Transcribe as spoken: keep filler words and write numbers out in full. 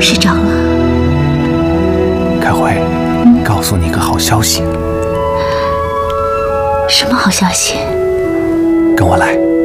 睡着了。 开慧，嗯、告诉你个好消息。 什么好消息？ 跟我来。